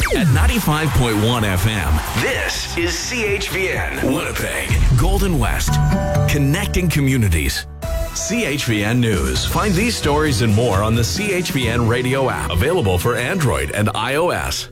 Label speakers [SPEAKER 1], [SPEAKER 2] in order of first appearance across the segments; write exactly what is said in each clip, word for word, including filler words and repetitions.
[SPEAKER 1] At ninety-five point one F M, this is C H V N, Winnipeg, Golden West, connecting communities. C H V N News. Find these stories and more on the C H V N radio app, available for Android and iOS.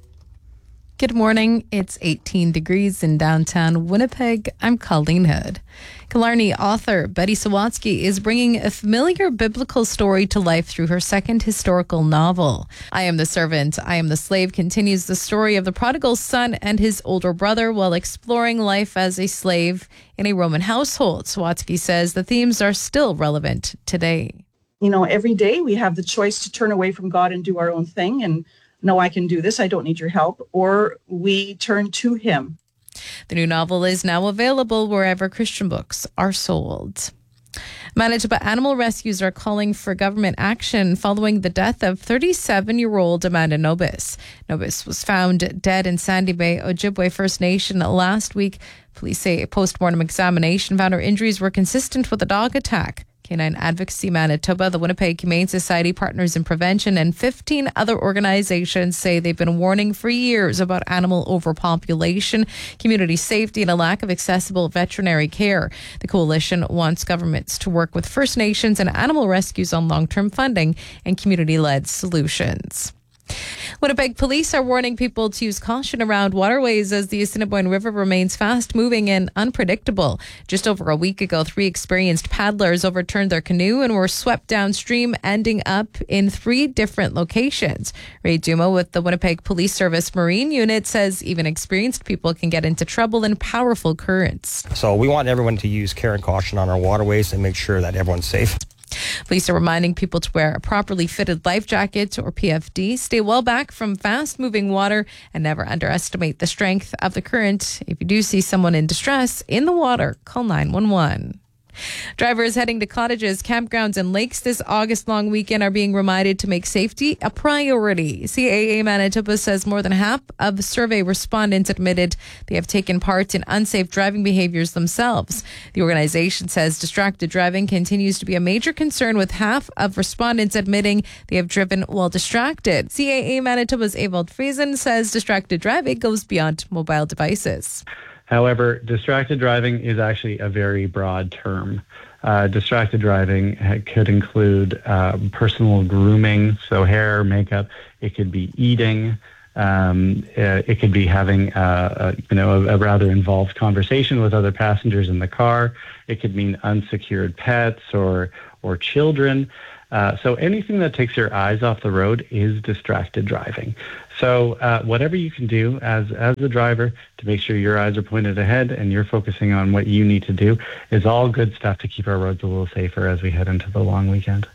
[SPEAKER 2] Good morning. It's eighteen degrees in downtown Winnipeg. I'm Colleen Hood. Killarney author Betty Sawatsky is bringing a familiar biblical story to life through her second historical novel. I Am the Servant, I Am the Slave continues the story of the prodigal son and his older brother while exploring life as a slave in a Roman household. Sawatsky says the themes are still relevant today.
[SPEAKER 3] You know, every day we have the choice to turn away from God and do our own thing and no, I can do this, I don't need your help, or we turn to him.
[SPEAKER 2] The new novel is now available wherever Christian books are sold. Manitoba Animal Rescues are calling for government action following the death of thirty-seven-year-old Amanda Nobis. Nobis was found dead in Sandy Bay, Ojibwe First Nation last week. Police say a post-mortem examination found her injuries were consistent with a dog attack. Canine Advocacy Manitoba, the Winnipeg Humane Society, Partners in Prevention, and fifteen other organizations say they've been warning for years about animal overpopulation, community safety, and a lack of accessible veterinary care. The coalition wants governments to work with First Nations and animal rescues on long-term funding and community-led solutions. Winnipeg police are warning people to use caution around waterways as the Assiniboine River remains fast-moving and unpredictable. Just over a week ago, three experienced paddlers overturned their canoe and were swept downstream, ending up in three different locations. Ray Duma with the Winnipeg Police Service Marine Unit says even experienced people can get into trouble in powerful currents.
[SPEAKER 4] So we want everyone to use care and caution on our waterways and make sure that everyone's safe.
[SPEAKER 2] Police are reminding people to wear a properly fitted life jacket or P F D, stay well back from fast-moving water, and never underestimate the strength of the current. If you do see someone in distress in the water, call nine one one. Drivers heading to cottages, campgrounds, and lakes this August long weekend are being reminded to make safety a priority. C A A Manitoba says more than half of survey respondents admitted they have taken part in unsafe driving behaviors themselves. The organization says distracted driving continues to be a major concern, with half of respondents admitting they have driven while distracted. C A A Manitoba's Evald Friesen says distracted driving goes beyond mobile devices.
[SPEAKER 5] However, distracted driving is actually a very broad term. Uh, distracted driving could include uh, personal grooming, so hair, makeup. It could be eating. Um, it could be having uh, a, you know, a, a rather involved conversation with other passengers in the car. It could mean unsecured pets or or children. Uh, so anything that takes your eyes off the road is distracted driving. So uh, whatever you can do as as a driver to make sure your eyes are pointed ahead and you're focusing on what you need to do is all good stuff to keep our roads a little safer as we head into the long weekend.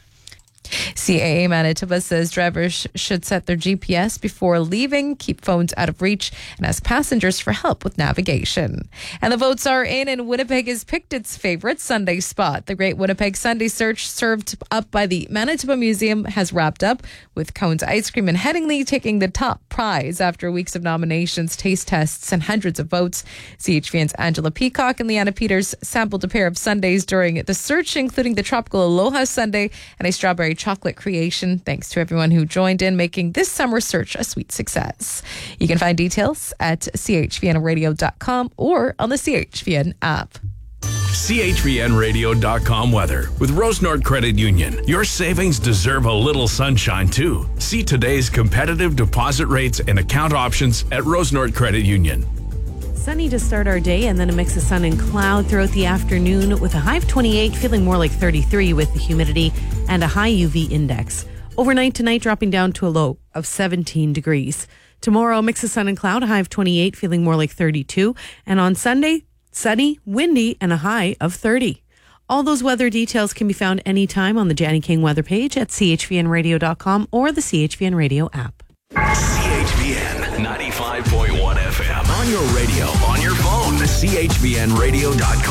[SPEAKER 2] C A A Manitoba says drivers should set their G P S before leaving, keep phones out of reach, and ask passengers for help with navigation. And the votes are in, and Winnipeg has picked its favorite Sunday spot. The Great Winnipeg Sunday Search, served up by the Manitoba Museum, has wrapped up, with Cone's Ice Cream and Headingley taking the top prize after weeks of nominations, taste tests, and hundreds of votes. C H V N's Angela Peacock and Leanna Peters sampled a pair of sundaes during the search, including the Tropical Aloha Sundae and a strawberry chocolate creation. Thanks to everyone who joined in, making this summer search a sweet success. You can find details at c h v n radio dot com or on the C H V N app.
[SPEAKER 1] C H V N radio dot com weather. With Rose North Credit Union, your savings deserve a little sunshine too. See today's competitive deposit rates and account options at Rose North Credit Union.
[SPEAKER 6] Sunny to start our day, and then a mix of sun and cloud throughout the afternoon with a high of twenty-eight, feeling more like thirty-three with the humidity and a high U V index. Overnight tonight, dropping down to a low of seventeen degrees. Tomorrow, a mix of sun and cloud, a high of twenty-eight, feeling more like thirty-two. And on Sunday, sunny, windy, and a high of thirty. All those weather details can be found anytime on the Janny King weather page at c h v n radio dot com or the C H V N Radio app.
[SPEAKER 1] C H V N ninety-five point one F M. On your radio, on your phone, c h v n radio dot com.